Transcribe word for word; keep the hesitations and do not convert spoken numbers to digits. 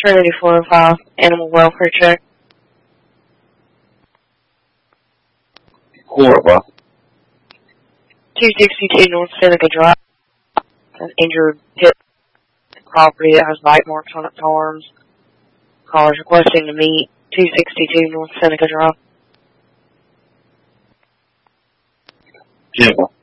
Trinity four oh five, animal welfare check. four oh five. two sixty-two North Seneca Drive. An injured pit property that has bite marks on its arms. Callers requesting to meet two sixty-two North Seneca Drive. Jimbo.